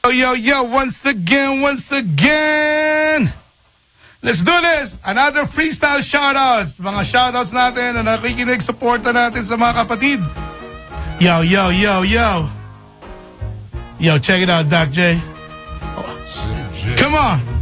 Yo, once again. Let's do this. Another freestyle shoutouts. Mga shoutouts natin na nakikinig, supporta natin sa mga kapatid. Yo. Yo, check it out, Doc J. Come on.